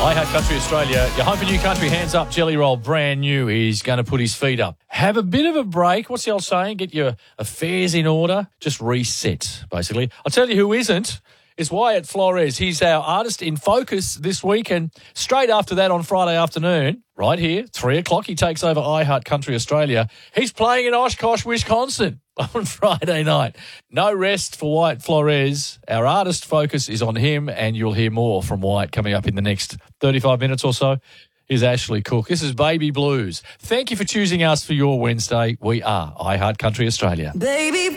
I Heart Country Australia. Your home for new country, hands up, Jelly Roll, brand new. He's going to put his feet up. Have a bit of a break. What's the old saying? Get your affairs in order. Just reset, basically. I'll tell you who isn't. It's Wyatt Flores. He's our artist in focus this week. And straight after that on Friday afternoon, right here, 3 o'clock, he takes over I Heart Country Australia. He's playing in Oshkosh, Wisconsin on Friday night. No rest for Wyatt Flores. Our artist focus is on him, and you'll hear more from Wyatt coming up in the next 35 minutes or so. Here's Ashley Cook. This is Baby Blues. Thank you for choosing us for your Wednesday. We are I Heart Country Australia. Baby.